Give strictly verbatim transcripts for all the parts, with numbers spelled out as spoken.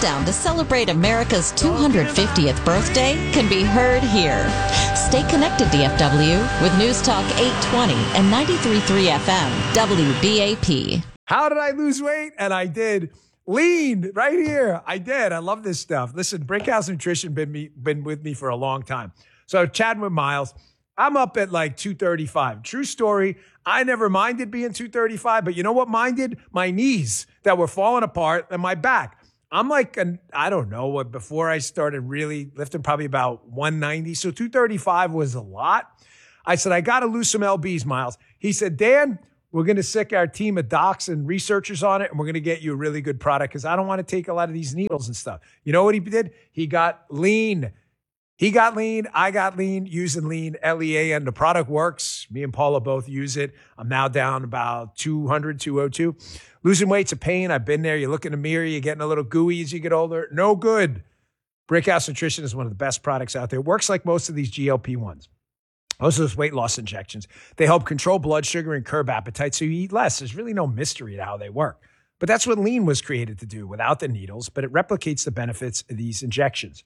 countdown to celebrate America's two hundred fiftieth birthday can be heard here. Stay connected, D F W, with News Talk eight twenty and ninety-three point three F M, W B A P. How did I lose weight? And I did. Lean right here. I did. I love this stuff. Listen, Brickhouse Nutrition been me, been with me for a long time. So chatting with Miles, I'm up at like two thirty-five. True story. I never minded being two thirty-five, but you know what minded? My knees that were falling apart and my back. I'm like, an, I don't know what, before I started really lifting, probably about one ninety. So two thirty-five was a lot. I said, I got to lose some L Bs, Miles. He said, Dan, we're going to sick our team of docs and researchers on it, and we're going to get you a really good product because I don't want to take a lot of these needles and stuff. You know what he did? He got lean. He got lean. I got lean using lean, L E A, and the product works. Me and Paula both use it. I'm now down about two hundred, two oh two. Losing weight's a pain. I've been there. You look in the mirror, you're getting a little gooey as you get older. No good. Brickhouse Nutrition is one of the best products out there. It works like most of these G L P ones. Most of those weight loss injections, they help control blood sugar and curb appetite so you eat less. There's really no mystery to how they work. But that's what lean was created to do without the needles, but it replicates the benefits of these injections.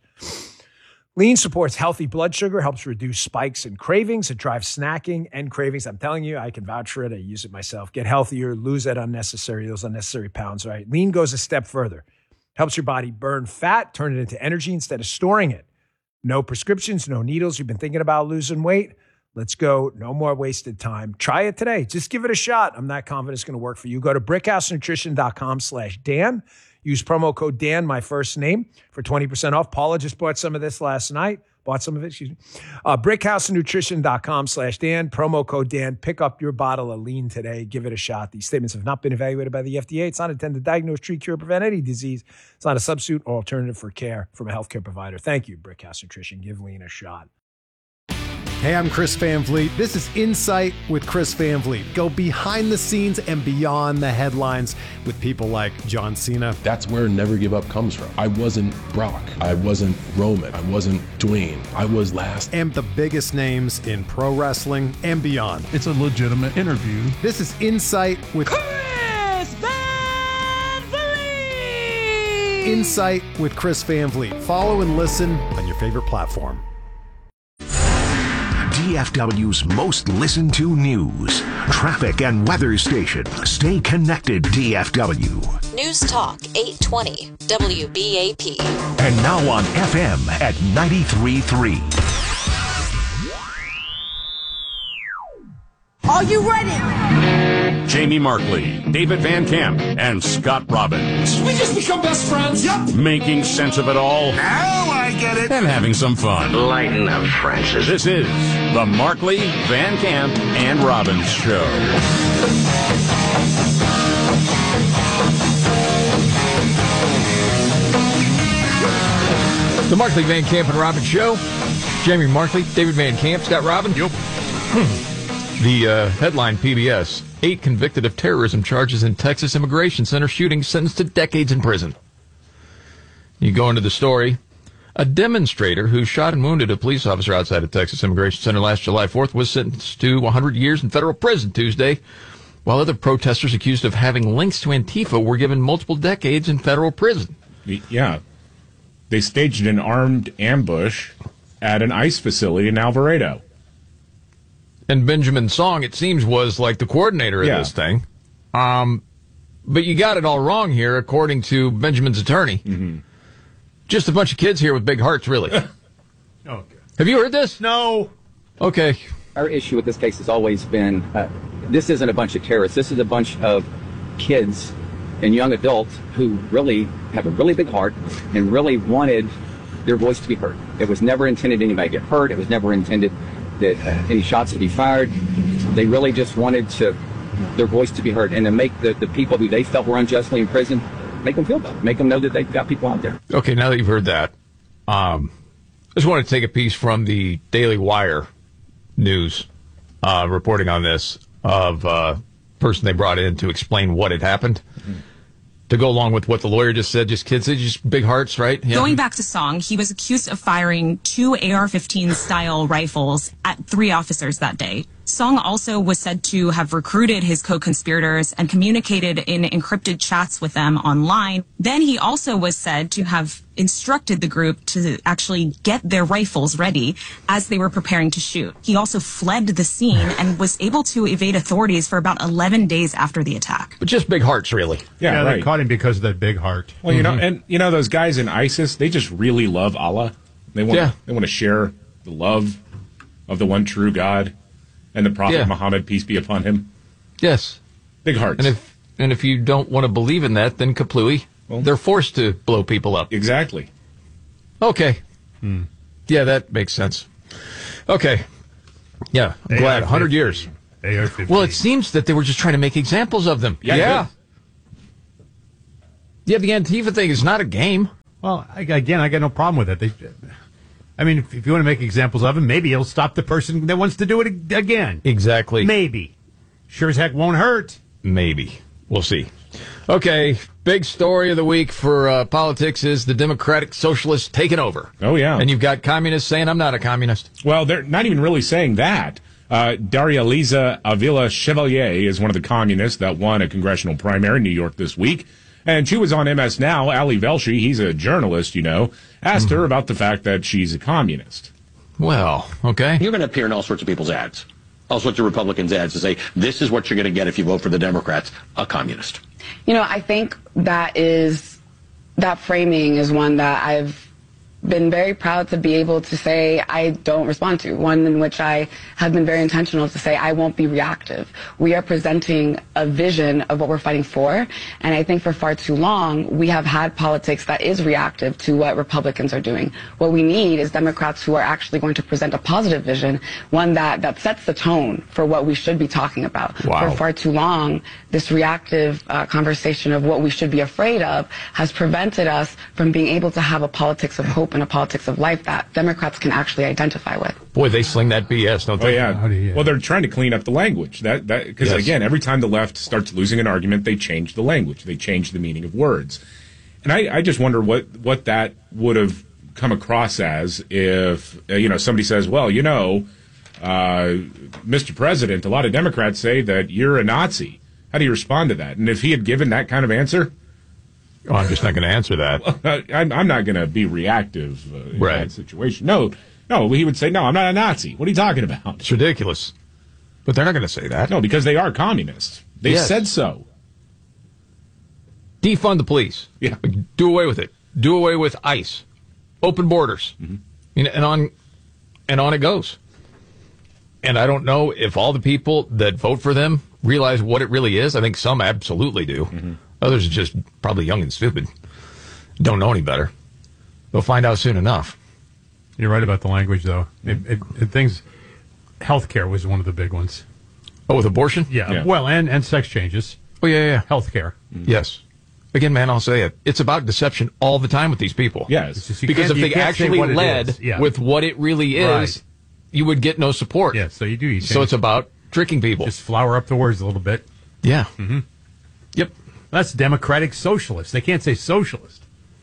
Lean supports healthy blood sugar, helps reduce spikes and cravings. It drives snacking and cravings. I'm telling you, I can vouch for it. I use it myself. Get healthier, lose that unnecessary, those unnecessary pounds, right? Lean goes a step further. Helps your body burn fat, turn it into energy instead of storing it. No prescriptions, no needles. You've been thinking about losing weight? Let's go. No more wasted time. Try it today. Just give it a shot. I'm not confident it's going to work for you. Go to brickhousenutrition.com slash Dan. Use promo code Dan, my first name, for twenty percent off. Paula just bought some of this last night. Bought some of it, excuse me. Uh, brickhousenutrition.com slash Dan. Promo code Dan. Pick up your bottle of lean today. Give it a shot. These statements have not been evaluated by the F D A. It's not intended to diagnose, treat, cure, prevent any disease. It's not a substitute or alternative for care from a healthcare provider. Thank you, Brickhouse Nutrition. Give lean a shot. Hey, I'm Chris Van Vliet. This is Insight with Chris Van Vliet. Go behind the scenes and beyond the headlines with people like John Cena. That's where Never Give Up comes from. I wasn't Brock. I wasn't Roman. I wasn't Dwayne. I was last. And the biggest names in pro wrestling and beyond. It's a legitimate interview. This is Insight with Chris Van Vliet. Insight with Chris Van Vliet. Follow and listen on your favorite platform. D F W's most listened to news, traffic, and weather station. Stay connected, D F W. News Talk eight twenty, W B A P. And now on F M at ninety-three point three. Are you ready? Jamie Markley, David Van Camp, and Scott Robbins. We just become best friends. Yep. Making sense of it all. Now I get it. And having some fun. Lighten up, Francis. This is the Markley, Van Camp, and Robbins Show. The Markley, Van Camp, and Robbins Show. Jamie Markley, David Van Camp, Scott Robbins. Yep. The uh, headline, P B S, eight convicted of terrorism charges in Texas Immigration Center shooting sentenced to decades in prison. You go into the story. A demonstrator who shot and wounded a police officer outside a Texas Immigration Center last July fourth was sentenced to one hundred years in federal prison Tuesday, while other protesters accused of having links to Antifa were given multiple decades in federal prison. Yeah. They staged an armed ambush at an ICE facility in Alvarado. And Benjamin Song, it seems, was like the coordinator of yeah. this thing. Um, but you got it all wrong here, according to Benjamin's attorney. Mm-hmm. Just a bunch of kids here with big hearts, really. Okay. Have you heard this? No. Okay. Our issue with this case has always been, uh, this isn't a bunch of terrorists. This is a bunch of kids and young adults who really have a really big heart and really wanted their voice to be heard. It was never intended anybody to get hurt. It was never intended that uh, any shots to be fired. They really just wanted to their voice to be heard and to make the, the people who they felt were unjustly in prison, make them feel better, make them know that they've got people out there. Okay, now that you've heard that, um, I just want to take a piece from the Daily Wire news uh, reporting on this of a uh, person they brought in to explain what had happened. Mm-hmm. To go along with what the lawyer just said, just kids, just big hearts, right? Yeah. Going back to Song, he was accused of firing two A R fifteen style rifles at three officers that day. Song also was said to have recruited his co-conspirators and communicated in encrypted chats with them online. Then he also was said to have instructed the group to actually get their rifles ready as they were preparing to shoot. He also fled the scene and was able to evade authorities for about eleven days after the attack. But just big hearts, really. Yeah, yeah right. They caught him because of that big heart. Well, you know, and you know those guys in ISIS, they just really love Allah. They want Yeah. they want to share the love of the one true God and the Prophet Yeah. Muhammad, peace be upon him. Yes. Big hearts. And if and if you don't want to believe in that, then kaplooey. Well, they're forced to blow people up. Exactly. Okay. Hmm. Yeah, that makes sense. Okay. Yeah, I'm glad. one hundred years. A R fifteen. Well, it seems that they were just trying to make examples of them. Yeah. Yeah. Yeah, the Antifa thing is not a game. Well, I, again, I got no problem with it. They, I mean, if, if you want to make examples of him, maybe he'll stop the person that wants to do it ag- again. Exactly. Maybe. Sure as heck won't hurt. Maybe. We'll see. Okay, big story of the week for uh, politics is the Democratic Socialists taking over. Oh, yeah. And you've got communists saying, I'm not a communist. Well, they're not even really saying that. Uh, Daria Liza Avila Chevalier is one of the communists that won a congressional primary in New York this week. And she was on M S Now. Ali Velshi, he's a journalist, you know, asked her about the fact that she's a communist. Well, okay. You're going to appear in all sorts of people's ads, all sorts of Republicans' ads to say, this is what you're going to get if you vote for the Democrats, a communist. You know, I think that is, that framing is one that I've been very proud to be able to say I don't respond to, one in which I have been very intentional to say I won't be reactive. We are presenting a vision of what we're fighting for, and I think for far too long we have had politics that is reactive to what Republicans are doing. What we need is Democrats who are actually going to present a positive vision, one that, that sets the tone for what we should be talking about. Wow. For far too long, this reactive uh, conversation of what we should be afraid of has prevented us from being able to have a politics of hope and a politics of life that Democrats can actually identify with. Boy, they sling that B S, don't Oh, they? yeah. Well, they're trying to clean up the language. That that Because, Yes. again, every time the left starts losing an argument, they change the language. They change the meaning of words. And I, I just wonder what, what that would have come across as if, uh, you know, somebody says, well, you know, uh, Mister President, a lot of Democrats say that you're a Nazi. How do you respond to that? And if he had given that kind of answer... Oh, I'm just not going to answer that. I'm, I'm not going to be reactive uh, in Right. that situation. No, no, he would say, no, I'm not a Nazi. What are you talking about? It's ridiculous. But they're not going to say that. No, because they are communists. They Yes. said so. Defund the police. Yeah. Do away with it. Do away with ICE. Open borders. Mm-hmm. You know, and on and on it goes. And I don't know if all the people that vote for them realize what it really is. I think some absolutely do. Mm-hmm. Others are just probably young and stupid. Don't know any better. They'll find out soon enough. You're right about the language, though. It, it, it, things, healthcare was one of the big ones. Oh, with abortion? Yeah. Yeah. Well, and, and sex changes. Oh, yeah, yeah. Healthcare. Yes. Again, man, I'll say it. It's about deception all the time with these people. Yes. It's just you Because can't- if you they can't say actually what it led is. Yeah. with what it really is, Right. you would get no support. Yeah, so you do. You So change- it's about tricking people. just flower up the words a little bit. yeah. Mm-hmm. Yep. That's democratic socialist. They can't say socialist.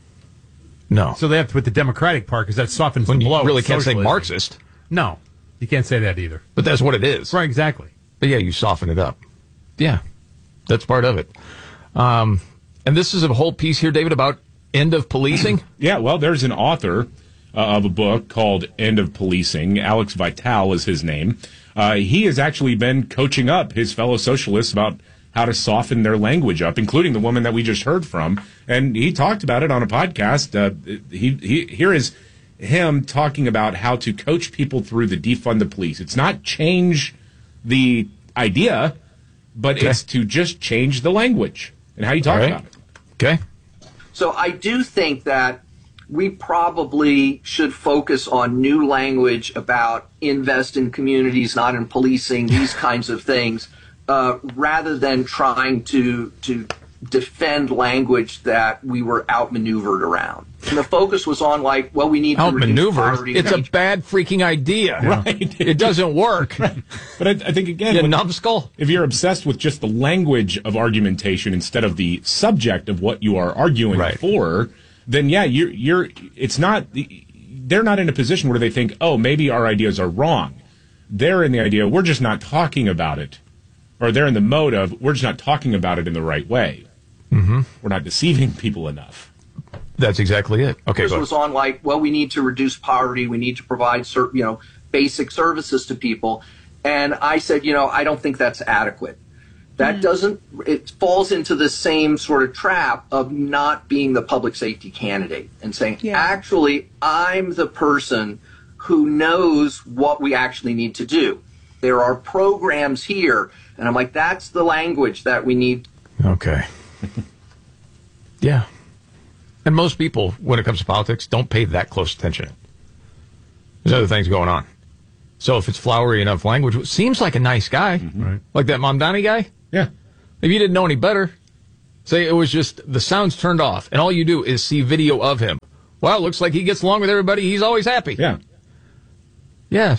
No. So they have to put the democratic part because that softens When the you blow. really of can't say socialism. Marxist, No, you can't say that either. but that's what it is. Right, exactly. But yeah, you soften it up. Yeah. That's part of it. Um, and this is a whole piece here, David, about end of policing. Yeah, well, there's an author uh, of a book called End of Policing. Alex Vital is his name. Uh, he has actually been coaching up his fellow socialists about how to soften their language up, including the woman that we just heard from. And he talked about it on a podcast. Uh, he, he Here is him talking about how to coach people through the defund the police. It's not change the idea, but Okay. it's to just change the language and how you talk All right. about it. Okay. So I do think that we probably should focus on new language about invest in communities, not in policing, these kinds of things, uh, rather than trying to to defend language that we were outmaneuvered around. And the focus was on, like, well, we need to reduce Outmaneuvered? poverty. It's a bad freaking idea. Right. It doesn't work. But I, I think, again, You when- numbskull. if you're obsessed with just the language of argumentation instead of the subject of what you are arguing Right. for, then yeah, you're you're. It's not. They're not in a position where they think, oh, maybe our ideas are wrong. they're in the idea, we're just not talking about it. Or they're in the mode of, we're just not talking about it in the right way. Mm-hmm. We're not deceiving people enough. That's exactly it. Okay, this go was on like, well, we need to reduce poverty. We need to provide certain, you know, basic services to people. And I said, you know, I don't think that's adequate. That mm. doesn't, it falls into the same sort of trap of not being the public safety candidate and saying, yeah. actually, I'm the person who knows what we actually need to do. There are programs here. And I'm like, that's the language that we need. Okay. Yeah. And most people, when it comes to politics, don't pay that close attention. There's other things going on. So if it's flowery enough language, it seems like a nice guy. Mm-hmm. Right. Like that Mamdani guy. Yeah. If you didn't know any better, say it was just the sound's turned off, and all you do is see video of him. Well, it looks like he gets along with everybody. He's always happy. Yeah. Yeah.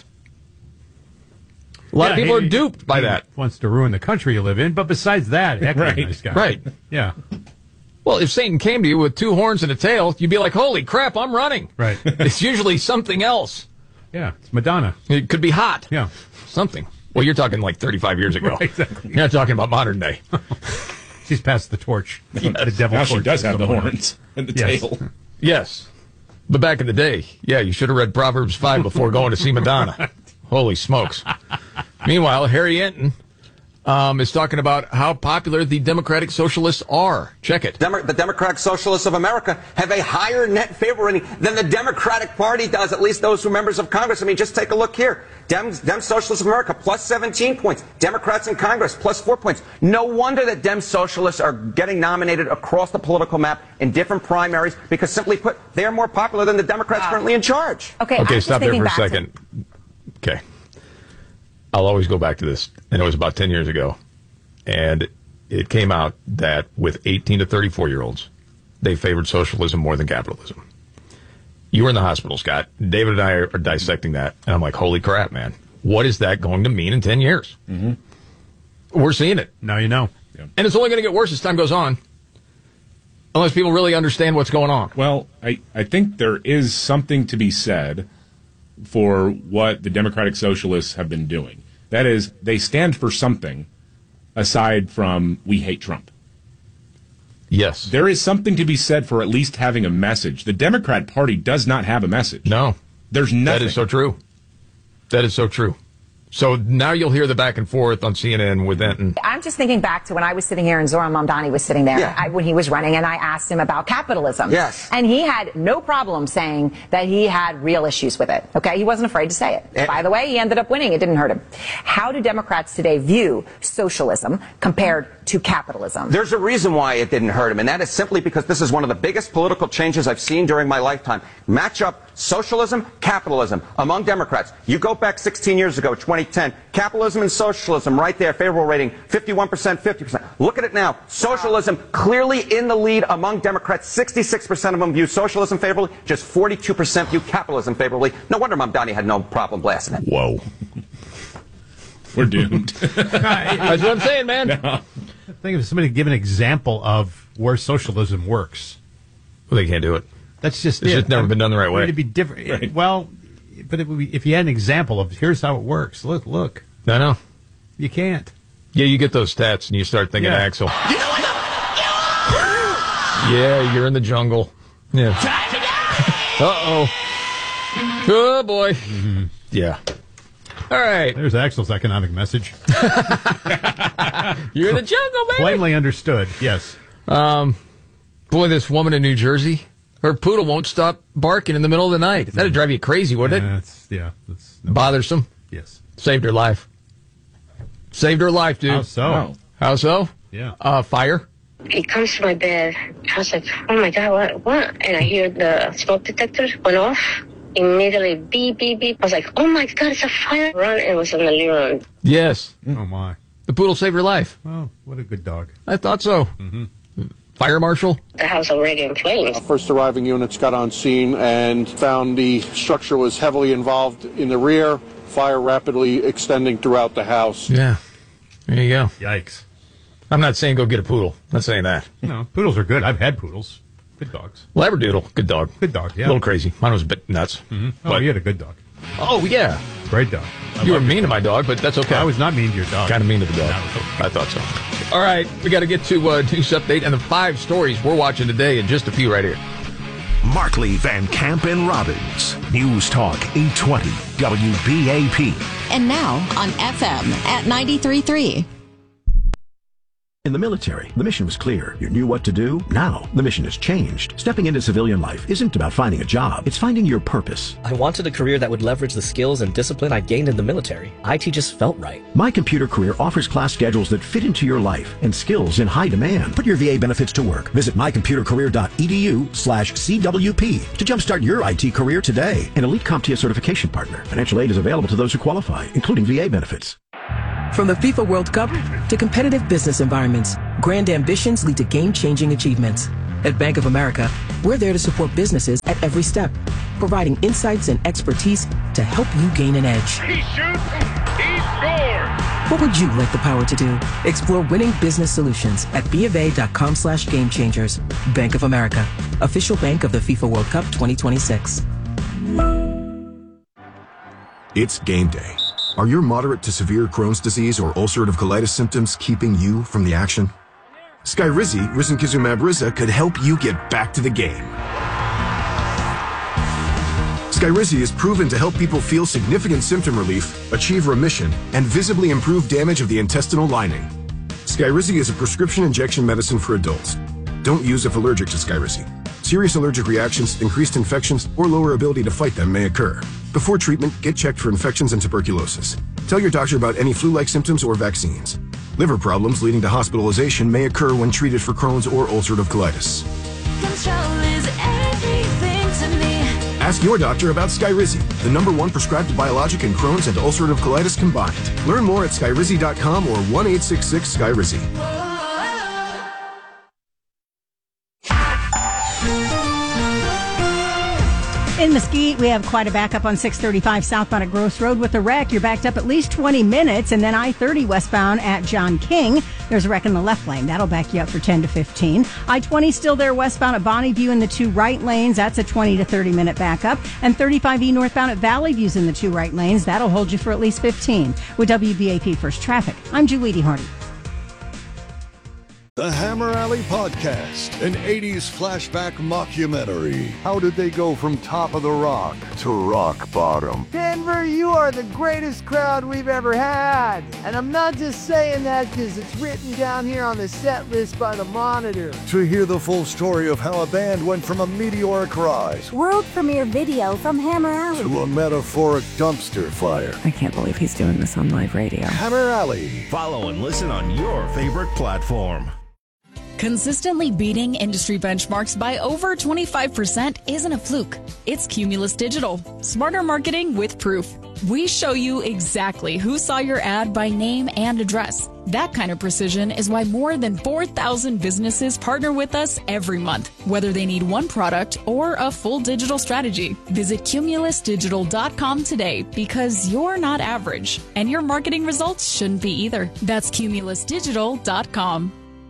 A lot yeah, of people he, are duped by he that. Wants to ruin the country you live in, but besides that, heck, right. nice guy. Right. Yeah. Well, if Satan came to you with two horns and a tail, you'd be like, holy crap, I'm running. Right. It's usually something else. Yeah, it's Madonna. It could be hot. Yeah. Something. Well, you're talking like thirty-five years ago. Right, exactly. You're not talking about modern day. She's passed the torch. Yes. The devil now torch she does have the someone. horns and the Yes. tail. Yes. But back in the day, yeah, you should have read Proverbs five before going to see Madonna. Holy smokes. Meanwhile, Harry Enton um, is talking about how popular the Democratic Socialists are. Check it. Demo- the Democratic Socialists of America have a higher net favor rating than the Democratic Party does, at least those who are members of Congress. I mean, just take a look here. Dem, Dem Socialists of America, plus seventeen points. Democrats in Congress, plus four points. No wonder that Dem Socialists are getting nominated across the political map in different primaries, because simply put, they are more popular than the Democrats wow. currently in charge. Okay, okay stop there for a to- second. Okay. I'll always go back to this, and it was about ten years ago, and it came out that with eighteen to thirty-four year olds, they favored socialism more than capitalism. You were in the hospital, Scott. David and I are, are dissecting that, and I'm like, holy crap, man. What is that going to mean in ten years? Mm-hmm. We're seeing it. Now you know. Yeah. And it's only going to get worse as time goes on, unless people really understand what's going on. Well, I, I think there is something to be said for what the Democratic Socialists have been doing. That is, they stand for something aside from we hate Trump. Yes. There is something to be said for at least having a message. The Democrat Party does not have a message. No. There's nothing. That is so true. That is so true. So now you'll hear the back and forth on C N N with Enton. I'm just thinking back to when I was sitting here and Zoran Mamdani was sitting there Yeah. I, when he was running, and I asked him about capitalism. Yes. And he had no problem saying that he had real issues with it. Okay? He wasn't afraid to say it. And- By the way, he ended up winning. It didn't hurt him. How do Democrats today view socialism compared to capitalism? There's a reason why it didn't hurt him, and that is simply because this is one of the biggest political changes I've seen during my lifetime. Match up socialism, capitalism among Democrats. You go back sixteen years ago, twenty ten, capitalism and socialism right there, favorable rating, fifty-one percent, fifty percent. Look at it now. Socialism clearly in the lead among Democrats. sixty-six percent of them view socialism favorably, just forty-two percent view capitalism favorably. No wonder Mamdani had no problem blasting it. Whoa. We're doomed. That's what I'm saying, man. No. Think of somebody give an example of where socialism works. Well, they can't do it. That's just It's it. just never been done the right way. It'd be different. Right. Well, but it would be, if you had an example of here's how it works. Look, look. I know. You can't. Yeah, you get those stats and you start thinking, Yeah. Axel. Yeah, you're in the jungle. Yeah. Uh-oh. Oh, boy. Mm-hmm. Yeah. All right. There's Axel's economic message. You're in the jungle, baby. Plainly understood. Yes. Um, boy, this woman in New Jersey, her poodle won't stop barking in the middle of the night. That'd drive you crazy, wouldn't Yeah, it? that's, yeah. That's, Bothersome. yes. Saved her life. Saved her life, dude. How so? Wow. How so? Yeah. Uh, fire. He comes to my bed. I was like, oh my God, what, what? And I hear the smoke detector went off. Immediately, beep, beep, beep. I was like, oh my God, it's a fire. Run, and it was in the living room. Yes. Oh, my. The poodle saved her life. Oh, what a good dog. I thought so. Mm-hmm. Fire marshal. The house already in flames. First arriving units got on scene and found the structure was heavily involved in the rear, fire rapidly extending throughout the house. Yeah. There you go. Yikes. I'm not saying go get a poodle. I'm not saying that. No, poodles are good. I've had poodles. Good dogs. Labradoodle. Good dog. Good dog, yeah. A little crazy. Mine was a bit nuts. Mm-hmm. Oh, But you had a good dog. Oh, yeah. Great dog. I You were love mean your to my dog, but that's okay. I was not mean to your dog. Kind of mean to the dog. I thought so. All right, we got to get to uh, news update and the five stories we're watching today in just a few right here. Markley, Van Camp, and Robbins. News Talk eight twenty W B A P. And now on F M at ninety-three point three. In the military, the mission was clear. You knew what to do. Now, the mission has changed. Stepping into civilian life isn't about finding a job. It's finding your purpose. I wanted a career that would leverage the skills and discipline I gained in the military. I T just felt right. My Computer Career offers class schedules that fit into your life and skills in high demand. Put your V A benefits to work. Visit mycomputercareer.edu slash CWP to jumpstart your I T career today. An elite CompTIA certification partner. Financial aid is available to those who qualify, including V A benefits. From the FIFA World Cup to competitive business environments, grand ambitions lead to game-changing achievements. At Bank of America, we're there to support businesses at every step, providing insights and expertise to help you gain an edge. He shoots, he scores! What would you like the power to do? Explore winning business solutions at BofA.com slash game changers. Bank of America, official bank of the FIFA World Cup twenty twenty-six. It's game day. Are your moderate to severe Crohn's disease or ulcerative colitis symptoms keeping you from the action? Skyrizi, risankizumab Riza, could help you get back to the game. Skyrizi is proven to help people feel significant symptom relief, achieve remission, and visibly improve damage of the intestinal lining. Skyrizi is a prescription injection medicine for adults. Don't use if allergic to Skyrizi. Serious allergic reactions, increased infections, or lower ability to fight them may occur. Before treatment, get checked for infections and tuberculosis. Tell your doctor about any flu-like symptoms or vaccines. Liver problems leading to hospitalization may occur when treated for Crohn's or ulcerative colitis. Control is everything to me. Ask your doctor about Skyrizi, the number one prescribed biologic in Crohn's and ulcerative colitis combined. Learn more at skyrizi dot com or one eight six six Skyrizi. In Mesquite, we have quite a backup on six thirty-five southbound at Gross Road with a wreck. You're backed up at least twenty minutes, and then I thirty westbound at John King. There's a wreck in the left lane. That'll back you up for ten to fifteen. I twenty still there westbound at Bonneview in the two right lanes. That's a twenty to thirty minute backup. And thirty-five E northbound at Valley View's in the two right lanes. That'll hold you for at least fifteen. With W B A P First Traffic, I'm Julie Hardy. The Hammer Alley Podcast, an eighties flashback mockumentary. How did they go from top of the rock to rock bottom? Denver, you are the greatest crowd we've ever had. And I'm not just saying that because it's written down here on the set list by the Monitor. To hear the full story of how a band went from a meteoric rise world premiere video from Hammer Alley to a metaphoric dumpster fire. I can't believe he's doing this on live radio. Hammer Alley. Follow and listen on your favorite platform. Consistently beating industry benchmarks by over twenty-five percent isn't a fluke. It's Cumulus Digital. Smarter marketing with proof. We show you exactly who saw your ad by name and address. That kind of precision is why more than four thousand businesses partner with us every month, whether they need one product or a full digital strategy. Visit cumulus digital dot com today because you're not average, and your marketing results shouldn't be either. That's cumulus digital dot com.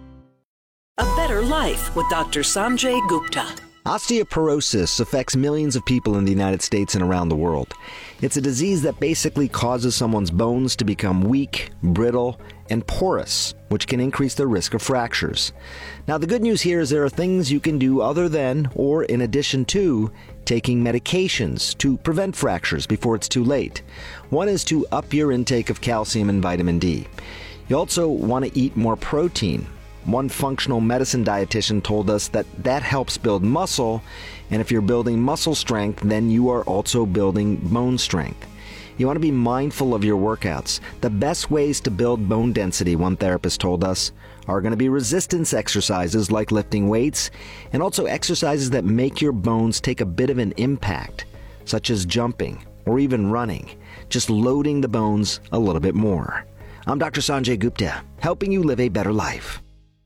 A better life with Doctor Sanjay Gupta. Osteoporosis affects millions of people in the United States and around the world. It's a disease that basically causes someone's bones to become weak, brittle, and porous, which can increase the risk of fractures. Now, the good news here is there are things you can do other than, or in addition to, taking medications to prevent fractures before it's too late. One is to up your intake of calcium and vitamin D. You also want to eat more protein. One functional medicine dietitian told us that that helps build muscle, and if you're building muscle strength, then you are also building bone strength. You want to be mindful of your workouts. The best ways to build bone density, one therapist told us, are going to be resistance exercises like lifting weights, and also exercises that make your bones take a bit of an impact, such as jumping or even running, just loading the bones a little bit more. I'm Doctor Sanjay Gupta, helping you live a better life.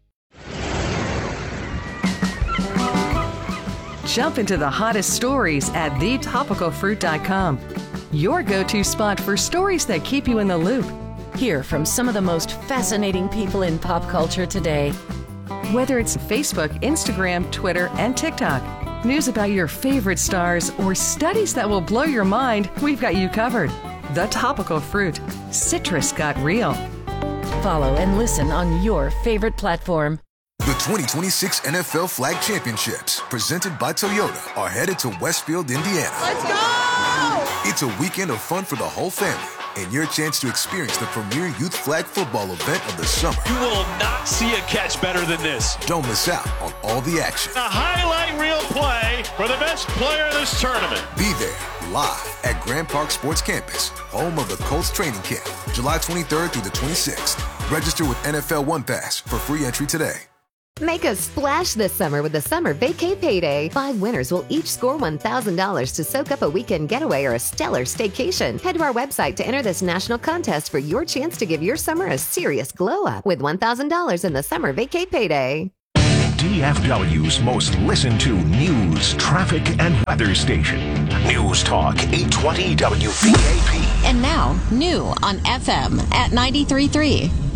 Jump into the hottest stories at the topical fruit dot com. Your go-to spot for stories that keep you in the loop. Hear from some of the most fascinating people in pop culture today. Whether it's Facebook, Instagram, Twitter, and TikTok, news about your favorite stars, or studies that will blow your mind, we've got you covered. The Topical Fruit. Citrus got real. Follow and listen on your favorite platform. The twenty twenty-six N F L Flag Championships, presented by Toyota, are headed to Westfield, Indiana. Let's go! It's a weekend of fun for the whole family, and your chance to experience the premier youth flag football event of the summer. You will not see a catch better than this. Don't miss out on all the action. A highlight reel play for the best player in this tournament. Be there, live at Grand Park Sports Campus, home of the Colts training camp, July twenty-third through the twenty-sixth. Register with N F L One Pass for free entry today. Make a splash this summer with the Summer Vacay Payday. Five winners will each score one thousand dollars to soak up a weekend getaway or a stellar staycation. Head to our website to enter this national contest for your chance to give your summer a serious glow up with one thousand dollars in the Summer Vacay Payday. D F W's most listened to news, traffic, and weather station. News Talk eight twenty W B A P. And now, new on F M at ninety-three point three.